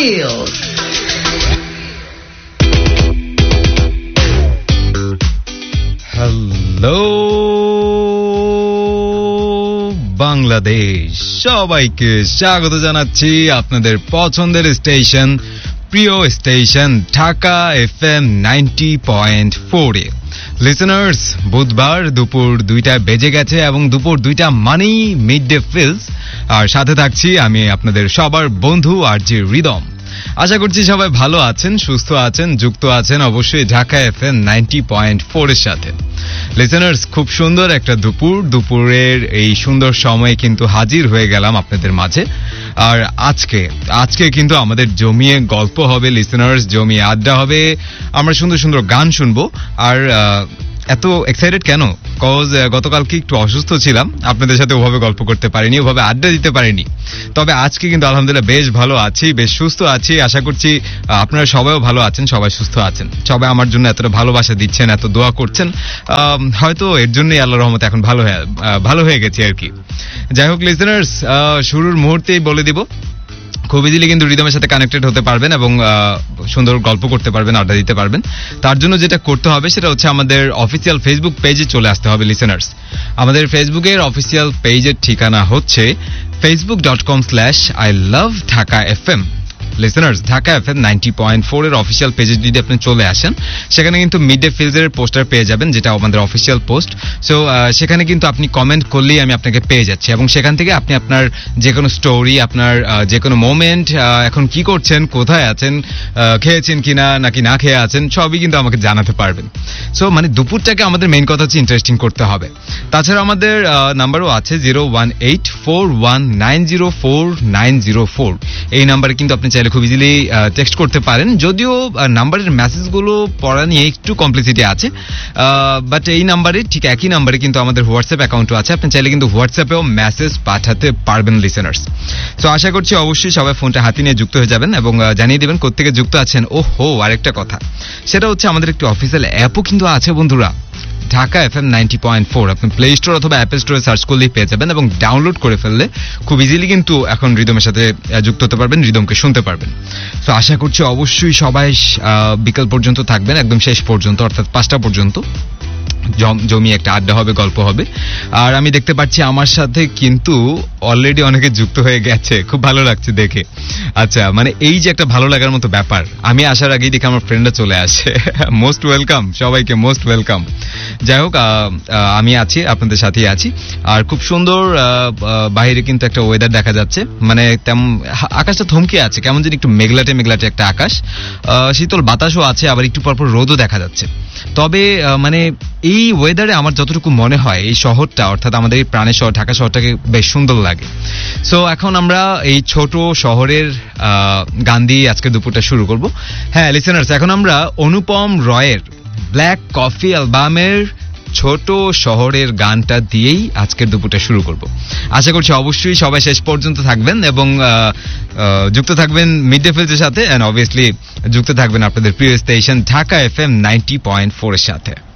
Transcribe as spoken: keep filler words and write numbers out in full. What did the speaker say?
Fields. Hello Bangladesh, সবাইকে স্বাগত জানাচ্ছি আপনাদের পছন্দের স্টেশন, প্রিয় station Dhaka FM ninety point four এ। লিসেনার্স, বুধবার দুপুর দুইটা বেজে গেছে এবং দুপুর দুইটা মানেই মিড ডে ফিলস, আর সাথে থাকছি আমি আপনাদের সবার বন্ধু আর জি রিদম। আশা করছি সবাই ভালো আছেন, সুস্থ আছেন, যুক্ত আছেন অবশ্যই Dhaka FM ninety point four এর সাথে। লিসেনার্স, খুব সুন্দর একটা দুপুর, দুপুরের এই সুন্দর সময়ে কিন্তু হাজির হয়ে গেলাম আপনাদের মাঝে। আর আজকে আজকে কিন্তু আমাদের জমিয়ে গল্প হবে লিসেনার্স, জমিয়ে আড্ডা হবে, আমরা সুন্দর সুন্দর গান শুনবো। আর এত এক্সাইটেড কেন? কজ গতকালকে একটু অসুস্থ ছিলাম, আপনাদের সাথে ওভাবে গল্প করতে পারিনি, ওভাবে আড্ডা দিতে পারিনি। তবে আজকে কিন্তু আলহামদুলিল্লাহ বেশ ভালো আছি, বেশ সুস্থ আছি। আশা করছি আপনারা সবাইও ভালো আছেন, সবাই সুস্থ আছেন, সবাই আমার জন্য এতটা ভালোবাসা দিচ্ছেন, এত দোয়া করছেন। হয়তো এর জন্যই আল্লাহর রহমতে এখন ভালো হয়ে ভালো হয়ে গেছি আর কি। যাই হোক লিসেনার্স, শুরুর মুহূর্তেই বলে দিব, খুব ইজিলি কিন্তু রিদমের সাথে কানেক্টেড হতে পারবেন এবং সুন্দর গল্প করতে পারবেন, আড্ডা দিতে পারবেন। তার জন্য যেটা করতে হবে সেটা হচ্ছে আমাদের অফিসিয়াল ফেসবুক পেজে চলে আসতে হবে লিসেনার্স। আমাদের ফেসবুকের অফিসিয়াল পেজের ঠিকানা হচ্ছে Facebook dot com slash I love Dhaka F M. Listeners, Dhaka FM ninety point four এর অফিসিয়াল পেজে যদি আপনি চলে আসেন, সেখানে কিন্তু মিড ডে ফিলস এর পোস্টার পেয়ে যাবেন, যেটা আমাদের অফিসিয়াল পোস্ট। সো সেখানে কিন্তু আপনি কমেন্ট করলেই আমি আপনাকে পেয়ে যাচ্ছি এবং সেখান থেকে আপনি আপনার যে কোনো স্টোরি, আপনার যে কোনো মোমেন্ট, এখন কি করছেন, কোথায় আছেন, খেয়েছেন কিনা নাকি না খেয়ে আছেন, সবই কিন্তু আমাকে জানাতে পারবেন। সো মানে দুপুরটাকে আমাদের মেইন কথা হচ্ছে ইন্টারেস্টিং করতে হবে। তাছাড়া আমাদের নাম্বারও আছে zero one eight four one nine zero four nine zero four. এই নাম্বারে কিন্তু আপনি খুব ইজিলি টেক্সট করতে পারেন, যদিও নাম্বারের মেসেজগুলো পড়া নিয়ে একটু কমপ্লেক্সিটি আছে, বাট এই নাম্বারে ঠিক একই নাম্বারে কিন্তু আমাদের হোয়াটসঅ্যাপ অ্যাকাউন্টও আছে, আপনি চাইলে কিন্তু হোয়াটসঅ্যাপেও মেসেজ পাঠাতে পারবেন লিসেনার্স। তো আশা করছি অবশ্যই সবাই ফোনটা হাতে নিয়ে যুক্ত হয়ে যাবেন এবং জানিয়ে দেবেন কোত্থেকে যুক্ত আছেন। ও হো, আরেকটা কথা, সেটা হচ্ছে আমাদের একটি অফিসিয়াল অ্যাপও কিন্তু আছে বন্ধুরা, Dhaka FM ninety point four. আপনি প্লে স্টোর অথবা অ্যাপল স্টোরে সার্চ করলেই পেয়ে যাবেন এবং ডাউনলোড করে ফেললে খুব ইজিলি কিন্তু এখন রিদমের সাথে যুক্ত হতে পারবেন, রিদমকে শুনতে পারবেন। তো আশা করছি অবশ্যই সবাই বিকাল পর্যন্ত থাকবেন, একদম শেষ পর্যন্ত, অর্থাৎ পাঁচটা পর্যন্ত জমি একটা আড্ডা হবে, গল্প হবে। আর আমি দেখতে পাচ্ছি আমার সাথে কিন্তু অলরেডি অনেকে যুক্ত হয়ে গেছে, খুব ভালো লাগছে দেখে। আচ্ছা, মানে এই যে একটা ভালো লাগার মতো ব্যাপার, আমি আসার আগেই দেখে আমার ফ্রেন্ডরা চলে আসে। মোস্ট ওয়েলকাম সবাইকে, মোস্ট ওয়েলকাম। যাই হোক, আমি আছি, আপনাদের সাথেই আছি। আর খুব সুন্দর বাইরে কিন্তু একটা ওয়েদার দেখা যাচ্ছে, মানে তেমন আকাশটা থমকে আছে, কেমন যেন একটু মেঘলাটে মেঘলাটে একটা আকাশ, শীতল বাতাসও আছে, আবার একটু পরপর রোদও দেখা যাচ্ছে। তবে মানে এই ওয়েদারে আমার যতটুকু মনে হয় এই শহরটা, অর্থাৎ আমাদের এই প্রাণের শহর ঢাকা শহরটাকে বেশ সুন্দর লাগে। সো এখন আমরা এই ছোট শহরের গান দিয়ে আজকের দুপুরটা শুরু করব। হ্যাঁ লিসেনার্স, এখন আমরা অনুপম রয়ের ব্ল্যাক কফি অ্যালবামের ছোট শহরের গানটা দিয়েই আজকের দুপুরটা শুরু করব। আশা করছি অবশ্যই সবাই শেষ পর্যন্ত থাকবেন এবং যুক্ত থাকবেন মিড ডে ফিলসের সাথে, এন্ড অবভিয়াসলি যুক্ত থাকবেন আপনাদের প্রিয় station Dhaka FM ninety point four এর সাথে।